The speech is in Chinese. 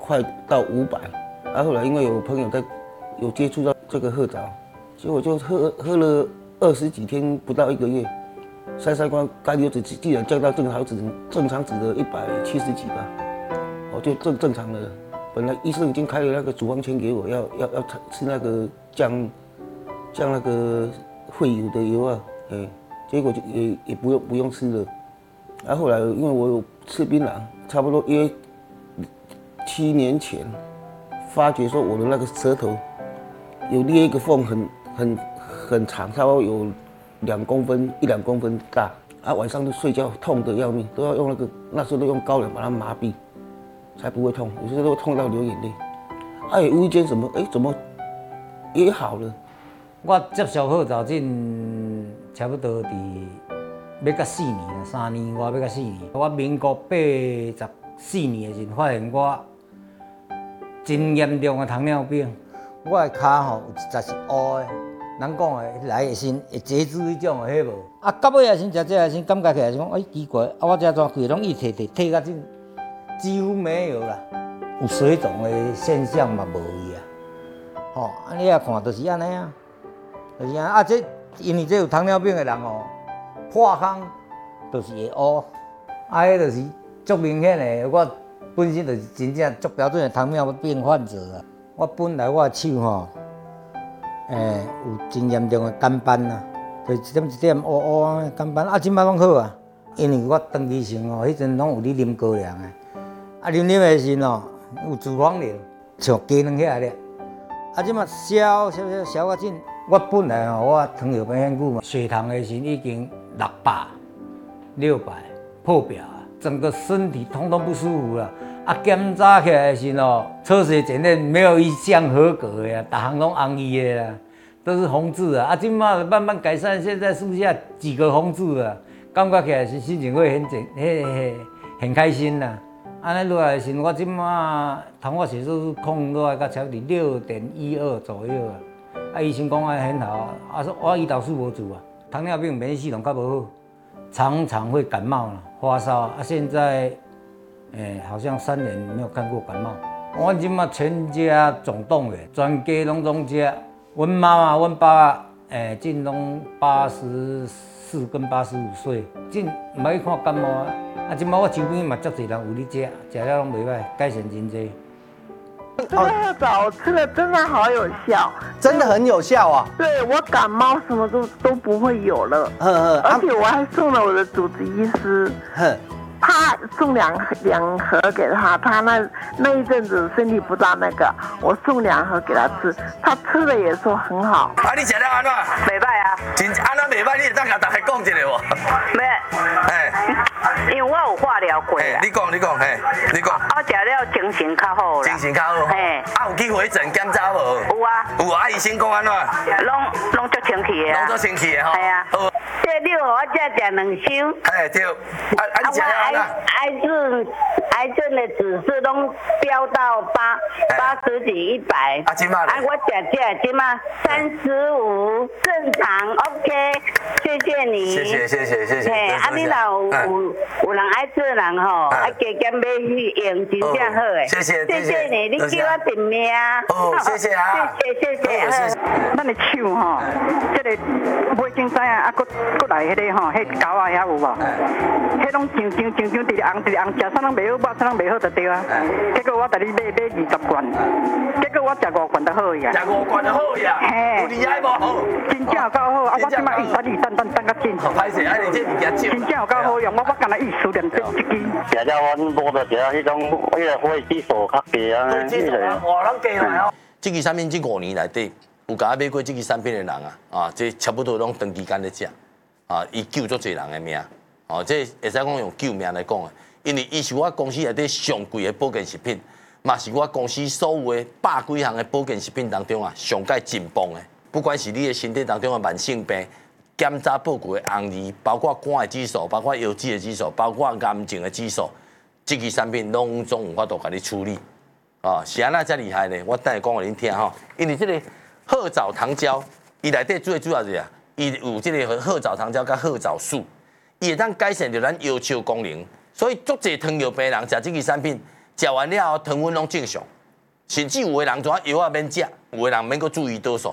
快到500，后来因为有朋友有接触到这个褐藻，结果就喝了20几天，不到1个月，三酸甘油酯竟然降到正常值的170几吧，就正常了。本来医生已经开了那个处方签给我，要吃那个降那个会油的油啊，结果就也不用吃了。后来因为我有吃槟榔，差不多约7年前，发觉说我的那个舌头有裂一个缝很长，差不多有1-2公分大。晚上都睡觉痛得要命，都要用那时候都用高粱把它麻痹，才不会痛。有时候都痛到流眼泪。无意间怎么也好了。 我接触褐藻症差不多要到4年了，3年外要到4年。我民国84年的时候，发现我真严重的糖尿病。我的脚有一截是乌的，人讲的来的时会截肢迄种的，迄无。到尾的时食这个时，感觉起来是讲，奇怪，我这全规拢一退到这几乎没有啦，有水肿的现象嘛无伊啊。你也看就是安尼啊。就是这因为这有糖尿病的人破空就是会乌，迄就是足明显的。我本身就是真正足标准的糖尿病患者啊。我本来我的手有真严重的肝斑啊，就一点乌乌肝斑，即摆拢好啊。因为我长期性迄阵拢有咧啉高粱的，啉的时有脂肪瘤，像鸡卵遐咧。即摆消较紧。我本来我糖尿病很久嘛，血糖的时已经600破表啊，整个身体通通不舒服了。检查起来的时抽血检验没有一项合格的啊，大项拢红伊的啦，都是红字啊。今嘛慢慢改善，现在剩下几个红字了，感觉起来是心情会很开心啦。安尼落来时，我今嘛糖化血色素控落来到差不多6.12左右啊。医生讲很好说我胰岛素无足啊，糖尿病免疫系统较无好，常常会感冒啦、发烧现在好像3年没有看过感冒。我今嘛全家总动员，全家拢吃。阮妈妈、阮爸真拢84跟85岁，真唔爱看感冒啊。今嘛我周边嘛足侪人有咧食了拢袂歹，改善真侪。 这个褐藻吃了真的好有效， 真的很有效啊！ 对我感冒什么都不会有了，而且我还送了我的主治医师，他送2盒给他，他那一阵子身体不大那个，我送2盒给他吃，他吃了也说很好。 你吃了安怎？ 袂歹啊！ 真安怎袂歹？你会当甲大家讲一下无？ 因为我有化疗过啊。 你讲，你讲。 我食了精神较好啦。 精神较好。有去回诊检查无？ 有啊。 有啊，医生讲安怎？ 拢足清气的啊。 拢足清气的吼。 系啊。这你互我才食2箱。 对。你食了安怎？ 癌症的指数拢飙到80几100。 今嘛咧？ 我食这今嘛35，正常 OK， 谢谢你。 谢谢。 你若有人爱做人吼，加减买去用，真正好诶。谢谢你，你叫我订名。 谢谢啊。 谢。 咱的手吼，这个买精知啊，搁来迄个吼，迄膏啊遐有无？迄拢上直红，食啥拢袂好，抹啥拢袂好就对啊。结果我带你买20罐，结果我食5罐就好呀。 食5罐就好呀。有厉害无？ 真正有够好，我即摆等较紧。 歹势，你这物件少。 真正有够好用，我干那意思念这一支。 食了阮无着食迄种，个火指数较低啊。 火指数哇，咱低来哦。这支产品这5年内底，有甲买过这支产品的人这差不多拢长期间咧食伊救足侪人的命这会使讲用救命来讲因为伊是我公司内底上贵的保健食品，嘛是我公司所有的100几项的保健食品当中上界真棒的。不管是你的身体当中的慢性病，检查报告的红字，包括肝的指数，包括腰子的指数，包括癌症的指数，这支产品拢总有法度甲你处理是安那遮厉害呢？我等下讲给恁听因为这个褐藻糖胶，伊内底最主要是伊有这个褐藻糖胶甲褐藻素，伊会当改善着咱腰鞘功能。所以足侪糖尿病人食这支产品， 食完了后糖分拢正常，甚至有的人怎药啊免食，有的人免搁注意多少。